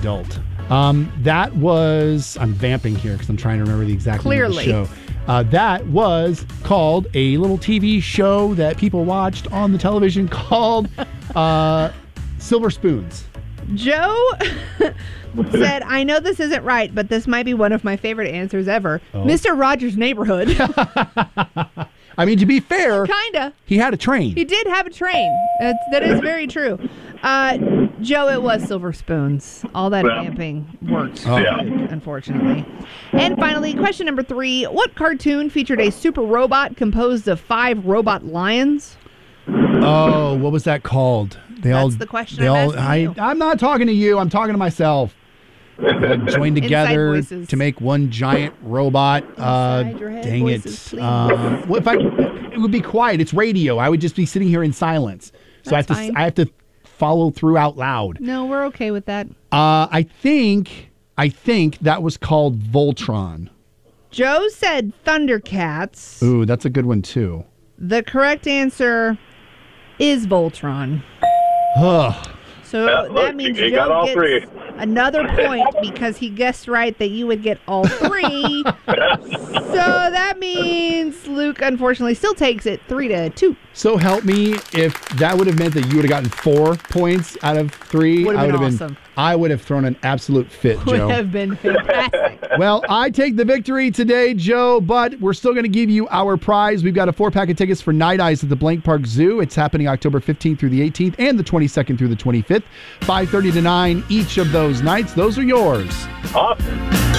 adult. That was, I'm vamping here because I'm trying to remember the exact name of the show. That was called a little TV show that people watched on the television called Silver Spoons. Joe said, I know this isn't right, but this might be one of my favorite answers ever. Mr. Rogers' Neighborhood. I mean, to be fair, Kinda. He had a train. He did have a train. That is very true. Joe, it was Silver Spoons. All that vamping worked, unfortunately. And finally, question number 3. What cartoon featured a super robot composed of 5 robot lions? Oh, what was that called? That's the question I'm asking you. I'm not talking to you. I'm talking to myself. They joined together to make one giant robot. Dang voices, it! Well, it would be quiet. It's radio. I would just be sitting here in silence. So I have to follow through out loud. No, we're okay with that. I think that was called Voltron. Joe said Thundercats. Ooh, that's a good one too. The correct answer is Voltron. So that means Joe gets another point because he guessed right that you would get all 3. So that means Luke, unfortunately, still takes it 3-2. So help me, if that would have meant that you would have gotten 4 points out of 3, Would have been awesome. I would have thrown an absolute fit, Joe. Would have been fantastic. Well, I take the victory today, Joe, but we're still going to give you our prize. We've got a 4-pack of tickets for Night Eyes at the Blank Park Zoo. It's happening October 15th through the 18th and the 22nd through the 25th, 5:30 to 9 each of those nights. Those are yours. Awesome.